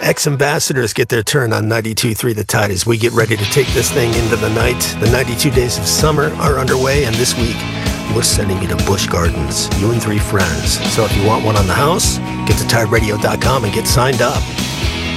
ex-ambassadors get their turn on 92.3 The Tide as we get ready to take this thing into the night. The 92 days of summer are underway, and this week we're sending you to Busch Gardens, you and 3 friends. So if you want one on the house, get to TideRadio.com and get signed up.